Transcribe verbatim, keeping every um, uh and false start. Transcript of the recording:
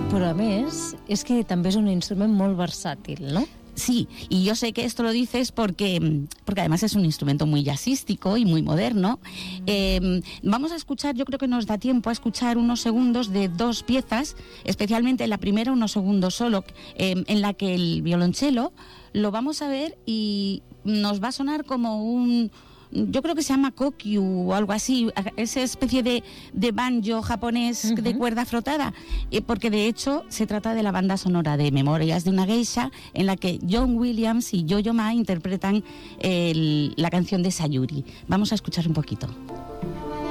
Però a més, és que també és un instrument molt versàtil, ¿no? Sí, y yo sé que esto lo dices porque, porque además es un instrumento muy jazzístico y muy moderno. Eh, vamos a escuchar, yo creo que nos da tiempo a escuchar unos segundos de dos piezas, especialmente la primera, unos segundos solo, eh, en la que el violonchelo lo vamos a ver y nos va a sonar como un... Yo creo que se llama kokyu o algo así, esa especie de, de banjo japonés uh-huh. de cuerda frotada, eh, porque de hecho se trata de la banda sonora de Memorias de una geisha, en la que John Williams y Yo-Yo Ma interpretan el, la canción de Sayuri. Vamos a escuchar un poquito.